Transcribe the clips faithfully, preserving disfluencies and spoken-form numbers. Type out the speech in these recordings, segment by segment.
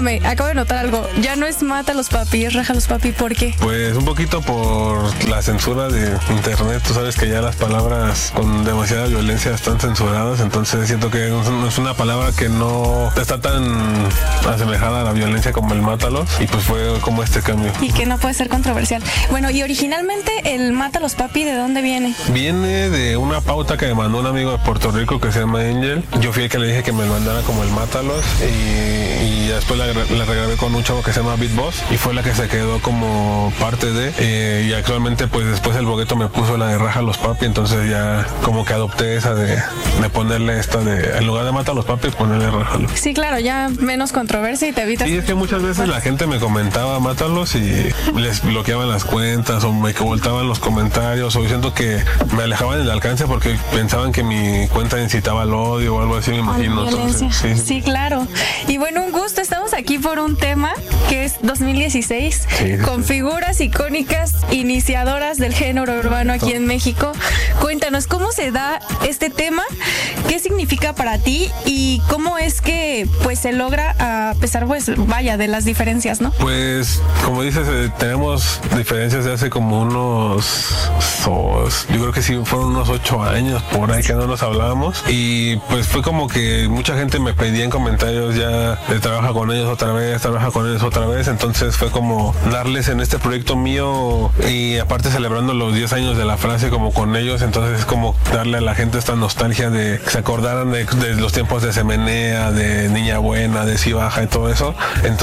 cuéntame, acabo de notar algo. Ya no es Mátalos Papi, es Rájalos Papi. ¿Por qué? Pues un poquito por la censura de internet. Tú sabes que ya las palabras con demasiada violencia están censuradas, entonces siento que es una palabra que no está tan asemejada a la violencia como el Mátalos, y pues fue como este cambio. Y que no puede ser controversial. Bueno, y originalmente el Mátalos Papi, ¿de dónde viene? Viene de una pauta que me mandó un amigo de Puerto Rico que se llama Angel. Yo fui el que le dije que me mandara como el Mátalos, y, y después la, la regrabé con un chavo que se llama Beat Boss, y fue la que se quedó como parte de, eh, y actualmente pues después el Bogueto me puso la de Rájalos Papi, entonces ya como que adopté esa de, de ponerle esta de, en lugar de Mátalos Papi, ponerle Rájalos. Sí, claro, ya menos controversia y te evitas. Sí, es que muchas veces la gente me comentaba Mátalos y les bloqueaban las cuentas o me voltaban los comentarios, o siento que me alejaban del alcance porque pensaban que mi cuenta incitaba al odio o algo así, me imagino. Entonces, sí. sí, claro. Y bueno, un gusto, estamos aquí por un tema que es dos mil dieciséis, sí, con sí. figuras icónicas iniciadoras del género urbano aquí en México. Cuéntanos, ¿cómo se da este tema? ¿Qué significa para ti? ¿Y cómo es que pues se logra a pesar, pues, vaya, de las diferencias, ¿no? Pues, como dices, eh, tenemos diferencias de hace como unos, sos, yo creo que sí, fueron unos ocho años por ahí que no nos hablábamos, y pues fue como que mucha gente me pedía en comentarios ya de trabaja con ellos otra vez, trabaja con ellos otra vez, entonces fue como darles en este proyecto mío, y aparte celebrando los diez años de la frase como con ellos, entonces es como darle a la gente esta nostalgia de que se acordaran de, de los tiempos de Semenea, de Niña Buena, de Si Baja y todo eso.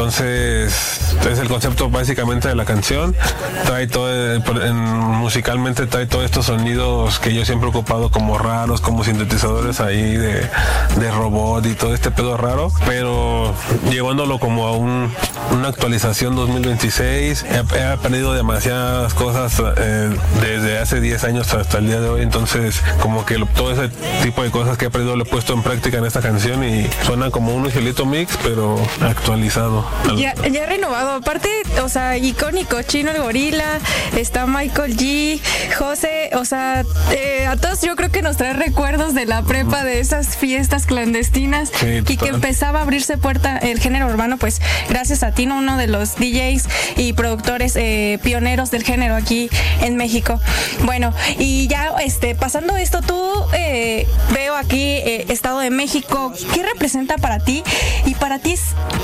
Entonces es el concepto básicamente de la canción, trae todo, en, musicalmente trae todos estos sonidos que yo siempre he ocupado como raros, como sintetizadores ahí de, de robot y todo este pedo raro, pero llevándolo como a un, una actualización dos mil veintiséis. He, he aprendido demasiadas cosas eh, desde hace diez años hasta el día de hoy, entonces como que lo, todo ese tipo de cosas que he aprendido lo he puesto en práctica en esta canción y suena como un Angelito Mix, pero actualizado. Ya, ya renovado, aparte, o sea, icónico, Chino el Gorila, está Michael G, José, o sea, eh, a todos yo creo que nos trae recuerdos de la prepa, de esas fiestas clandestinas, sí, y que empezaba a abrirse puerta el género urbano, pues gracias a ti, ¿no? Uno de los D Js y productores eh, pioneros del género aquí en México. Bueno, y ya este pasando esto, tú eh, veo aquí eh, Estado de México, ¿qué representa para ti? Y para ti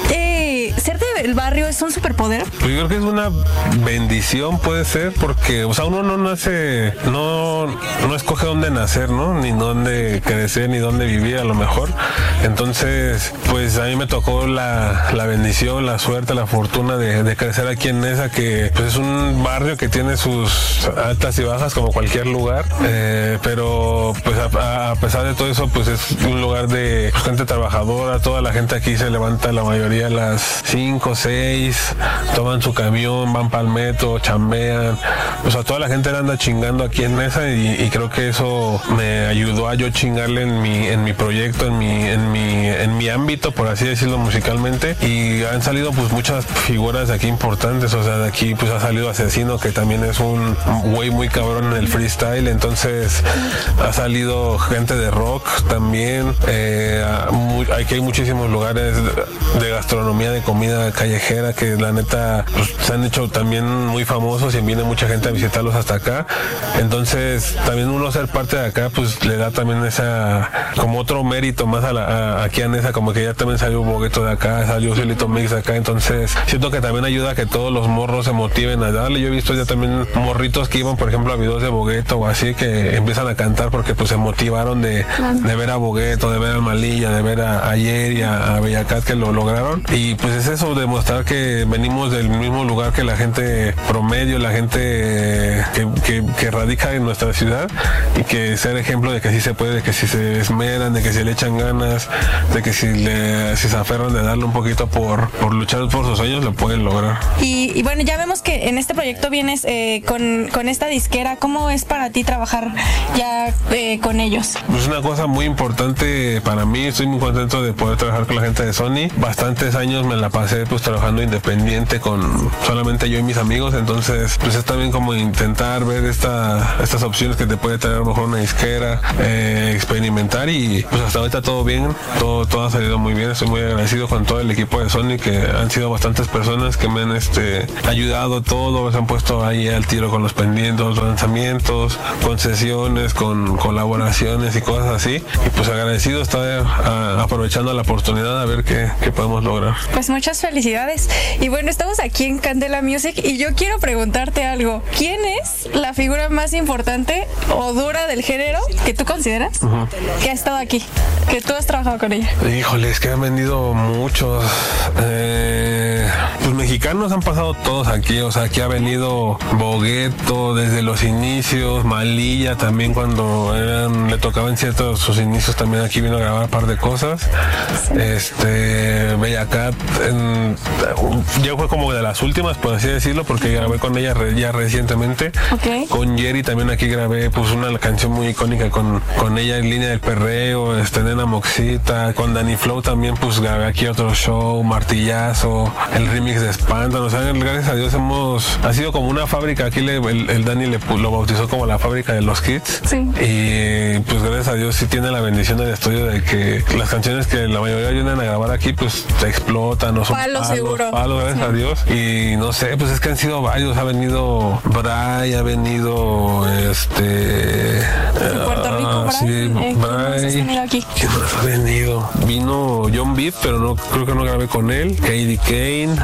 eh, ser del barrio es un superpoder. Pues yo creo que es una bendición, puede ser, porque o sea, uno no nace, no, no escoge dónde nacer, ¿no? Ni dónde crecer, ni dónde vivir a lo mejor. Entonces, pues a mí me tocó la, la bendición, la suerte, la fortuna de, de crecer aquí en Nesa, que pues es un barrio que tiene sus altas y bajas como cualquier lugar, eh, pero pues a, a pesar de todo eso, pues es un lugar de pues, gente trabajadora. Toda la gente aquí se levanta, la mayoría a las cinco, seis, toman su camión, van para el metro, chambean. O sea, toda la gente anda chingando aquí en Nesa, y, y creo que eso me ayudó a yo chingarle en mi, en mi proyecto, en mi, en mi, en mi ámbito, por así decirlo, musicalmente. Y han salido pues muchas figuras de aquí importantes. O sea, de aquí pues ha salido Asesino, que también es un güey muy cabrón en el freestyle. Entonces ha salido gente de rock también. Eh, muy, aquí hay muchísimos lugares de gastronomía, de comida callejera, que la neta pues, se han hecho también muy famosos y viene mucha gente a visitarlos hasta acá. Entonces también uno ser parte de acá pues le da también esa como otro mérito más a la, a, aquí a Nesa, como que ya también salió un Bogueto de acá, salió Angelito Mix de acá, entonces siento que también ayuda a que todos los morros se motiven a darle. Yo he visto ya también morritos que iban por ejemplo a videos de Bogueto o así, que empiezan a cantar porque pues se motivaron de, de ver a Bogueto, de ver al Malilla, de ver a Ayer y a, a Bellacat, que lo lograron. Y pues es eso, demostrar que venimos del mismo lugar que la gente promedio, la gente que, que, que radica en nuestra ciudad, y que ser ejemplo de que sí se puede, de que si se esmeran, de que si le echan ganas, de que si, le, si se aferran de darle un poquito por, por luchar por sus sueños, lo pueden lograr. Y, y bueno, ya vemos que en este proyecto vienes eh, con, con esta disquera. ¿Cómo es para ti trabajar ya eh, con ellos? Pues una cosa muy importante para mí, estoy muy contento de poder trabajar con la gente de Sony. Bastantes años me la pasé pues trabajando independiente con solamente yo y mis amigos, entonces pues es también como intentar ver esta, estas opciones que te puede traer a lo mejor una disquera, eh, experimentar, y pues hasta ahorita todo bien, todo, todo ha salido muy bien. Estoy muy agradecido con todo el equipo equipo de Sony, que han sido bastantes personas que me han este, ayudado todo, se han puesto ahí al tiro con los pendientes, los lanzamientos, con sesiones, con colaboraciones y cosas así. Y pues agradecido estar a, aprovechando la oportunidad a ver qué, qué podemos lograr. Pues muchas felicidades. Y bueno, estamos aquí en Candela Music y yo quiero preguntarte algo. ¿Quién es la figura más importante o dura del género que tú consideras uh-huh. que ha estado aquí, que tú has trabajado con ella? Híjole, es que han venido muchos. Eh, pues mexicanos han pasado todos aquí. O sea, aquí ha venido Bogueto desde los inicios, Malilla también cuando eran, le tocaban ciertos sus inicios, también aquí vino a grabar un par de cosas. Sí. Este, Bella Cat, en, ya fue como de las últimas, por así decirlo, porque grabé con ella re, ya recientemente. Okay. Con Jerry también aquí grabé pues una canción muy icónica con, con ella en Línea del Perreo, este, Nena Moxita. Con Danny Flow también pues grabé aquí otro show, Martillazo, el remix de Espantan. O sea, gracias a Dios hemos, ha sido como una fábrica. Aquí le, el, el Danny le, lo bautizó como la fábrica de los hits. Sí. Y pues gracias a Dios sí tiene la bendición del estudio de que las canciones que la mayoría vienen a grabar aquí pues se explotan, no son palo palos, seguro. Palos, gracias sí. a Dios. Y no sé, pues es que han sido varios. Ha venido Bray, ha venido este de Puerto Rico, Bray. Sí, eh, Bray. Aquí? ¿Quién más ha venido? Vino John Beef, pero no creo que no grabé con él. Katie Kane,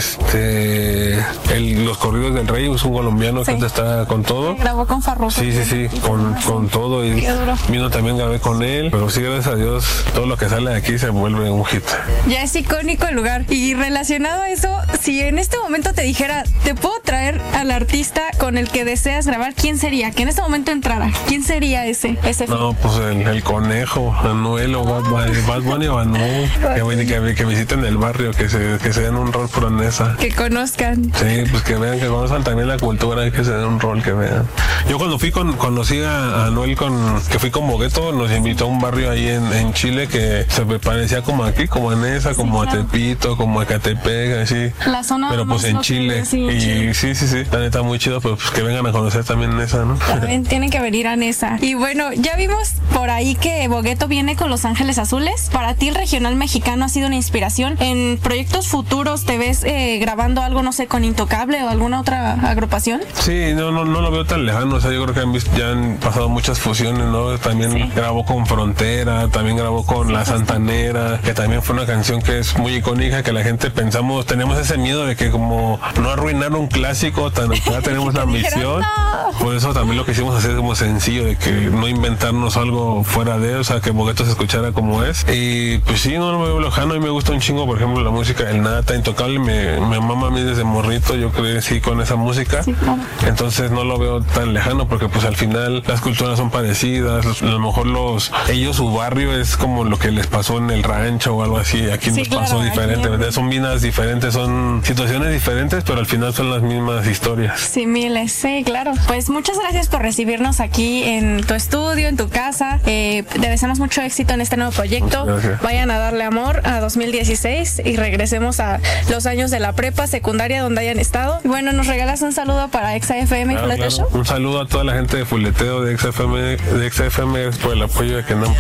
este el, los corridos del Rey, es un colombiano sí. que está con todo. Sí, grabó con Farruko. Sí, sí, sí, con, con todo. Y vino también, grabé con él. Pero sí, gracias a Dios, todo lo que sale de aquí se vuelve un hit. Ya es icónico el lugar. Y relacionado a eso, si en este momento te dijera, te puedo traer al artista con el que deseas grabar, ¿quién sería? Que en este momento entrara. ¿Quién sería ese? ese no, pues el, el conejo, Anuel o Bad Bunny o Anuel. Que, que, que visiten el barrio, que se, que se den un rol por Anesa. Que conozcan. Sí, pues que vean, que conozcan también la cultura y que se den un rol, que vean. Yo cuando fui con, conocí a Anuel con, que fui con Bogueto, nos invitó a un barrio ahí en, en Chile que se parecía como aquí, como Anesa, sí, como claro. a Tepito, como a Ecatepec, así. La zona pero pues en Chile. Sí, y Chile. sí, sí, sí, la neta muy chido, pero pues que vengan a conocer también Nesa, ¿no? También tienen que venir a Nesa. Y bueno, ya vimos por ahí que Bogueto viene con Los Ángeles Azules. Para ti el regional mexicano ha sido una inspiración. En proyectos futuros te ves eh, grabando algo, no sé, con Intocable o alguna otra agrupación. Sí, no, no, no lo veo tan lejano. O sea, yo creo que han visto, ya han pasado muchas fusiones, ¿no? También sí. grabó con Frontera, también grabó con sí, La Santanera, que también fue una canción que es muy icónica, que la gente pensamos, tenemos ese miedo de que como no arruinar un clásico, tan ya tenemos la misión. No. Por eso también lo que hicimos hacer como sencillo, de que no inventarnos algo fuera de, o sea, que Bogueto se escuchara como es. Y pues sí, no, no me veo lejano. A mí me gusta un chingo, por ejemplo, la música del Nata, Intocable, me, me mama a mí desde morrito. Yo crecí con esa música. Sí, claro. Entonces no lo veo tan lejano, porque pues al final las culturas son parecidas. A lo mejor los ellos, su barrio es como lo que les pasó en el rancho o algo así. Aquí sí, nos claro, pasó diferente. Aquí... Son vidas diferentes, son situaciones diferentes, pero al final son las mismas historias. Sí, miles, sí, claro. Pues muchas gracias por recibirnos aquí en tu estudio, en tu casa. Eh, te deseamos mucho éxito en este nuevo proyecto. Vayan a darle amor a dos mil dieciséis y regresemos a los años de la prepa, secundaria, donde hayan estado. Y bueno, ¿nos regalas un saludo para Exa F M y claro, Fuleteo claro. Show? Un saludo a toda la gente de Fuleteo, de Exa F M, de Exa F M por el apoyo de que no